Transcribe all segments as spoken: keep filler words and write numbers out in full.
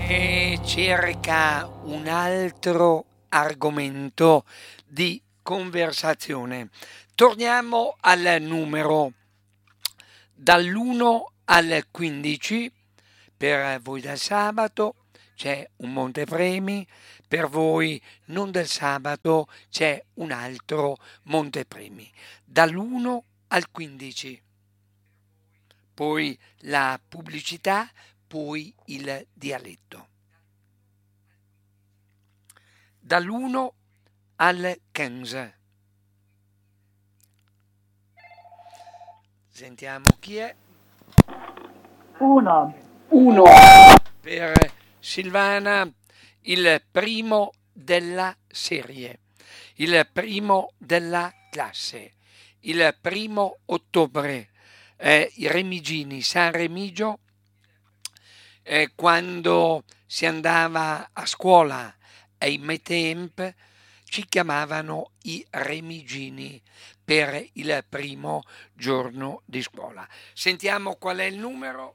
e cerca un altro argomento di conversazione. Torniamo al numero dall'uno al quindici. Per voi del sabato c'è un montepremi, per voi non del sabato c'è un altro montepremi. Dall'uno al quindici. Poi la pubblicità, poi il dialetto. Dall'uno al quindici. Sentiamo chi è. Uno. Uno. Per Silvana, il primo della serie, il primo della classe, il primo ottobre. Eh, I Remigini, San Remigio, eh, quando si andava a scuola ai miei tempi ci chiamavano i Remigini per il primo giorno di scuola. Sentiamo qual è il numero.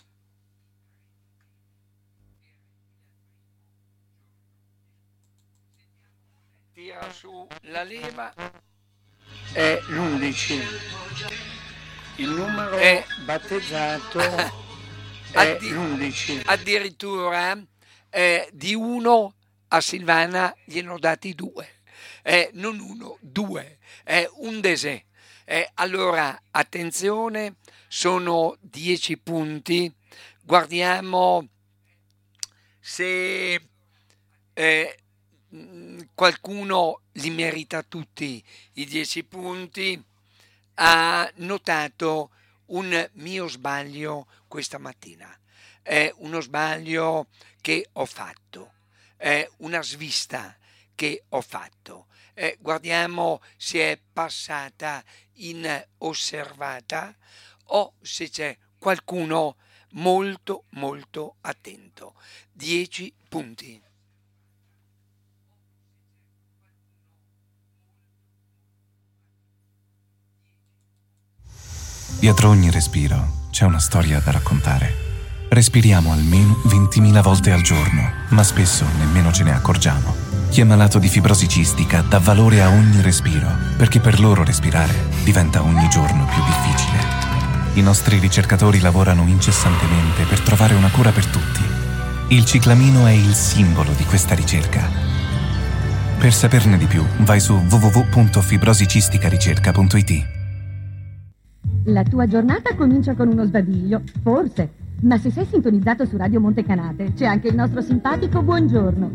Tira su la leva. È l'undici. Il numero è battezzato è Addi- l'undici. Addirittura eh, di uno a Silvana gliene ho dati due. Eh, non uno, due. È un desè. Eh, allora, attenzione, sono dieci punti. Guardiamo se eh, qualcuno li merita tutti i dieci punti. Ha notato un mio sbaglio questa mattina. È uno sbaglio che ho fatto, è una svista che ho fatto. Eh, guardiamo se è passata inosservata o se c'è qualcuno molto molto attento. dieci punti. Dietro ogni respiro c'è una storia da raccontare. Respiriamo almeno ventimila volte al giorno, ma spesso nemmeno ce ne accorgiamo. Chi è malato di fibrosi cistica dà valore a ogni respiro, perché per loro respirare diventa ogni giorno più difficile. I nostri ricercatori lavorano incessantemente per trovare una cura per tutti. Il ciclamino è il simbolo di questa ricerca. Per saperne di più, vai su w w w punto fibrosicisticaricerca punto i t. La tua giornata comincia con uno sbadiglio, forse, ma se sei sintonizzato su Radio Montecanate c'è anche il nostro simpatico buongiorno.